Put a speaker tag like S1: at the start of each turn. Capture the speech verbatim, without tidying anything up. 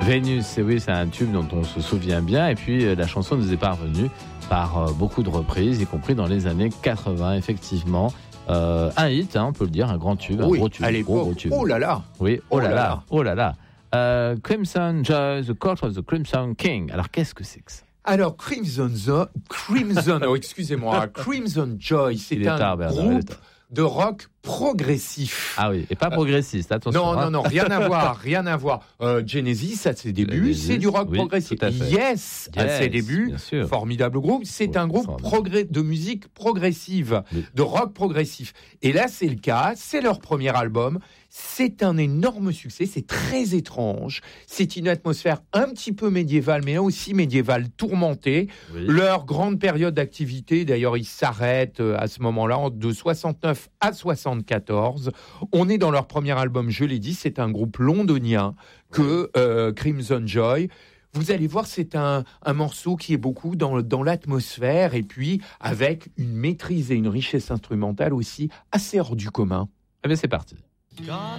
S1: Vénus, et oui, c'est un tube dont on se souvient bien. Et puis, euh, la chanson nous est parvenue par euh, beaucoup de reprises, y compris dans les années quatre-vingts, effectivement. Euh, un hit, hein, on peut le dire, un grand tube, un
S2: oui,
S1: gros tube.
S2: À l'époque,
S1: gros, gros tube.
S2: oh là là.
S1: Oui, oh,
S2: Oh
S1: là
S2: là
S1: là,
S2: là.
S1: oh là là. Euh, Crimson Joy, The Court of the Crimson King. Alors, qu'est-ce que c'est que ça?
S2: Alors, Crimson, Zo- Crimson, oh, excusez-moi, Crimson Joy, c'est
S1: Il est
S2: un
S1: tard, Bernard, il est
S2: groupe
S1: tard.
S2: de rock progressif.
S1: Ah oui, et pas progressiste, attention.
S2: Non,
S1: hein.
S2: non, non, rien à voir, rien à voir. Euh, Genesis, à ses débuts,
S1: Genesis,
S2: c'est du rock
S1: oui,
S2: progressif.
S1: tout à fait.
S2: Yes, à
S1: Yes,
S2: ses débuts,
S1: bien sûr.
S2: formidable groupe. C'est
S1: Oui,
S2: un groupe
S1: formidable.
S2: progrès, de musique progressive,
S1: Oui.
S2: de rock progressif. Et là, c'est le cas, c'est leur premier album. C'est un énorme succès, c'est très étrange. C'est une atmosphère un petit peu médiévale, mais aussi médiévale tourmentée.
S1: Oui.
S2: Leur grande période d'activité, d'ailleurs, ils s'arrêtent euh, à ce moment-là, de soixante-neuf à soixante-quatorze. On est dans leur premier album, je l'ai dit, c'est un groupe londonien que euh, Crimson Joy. Vous allez voir, c'est un, un morceau qui est beaucoup dans, dans l'atmosphère et puis avec une maîtrise et une richesse instrumentale aussi assez hors du commun.
S1: Eh bien, c'est parti.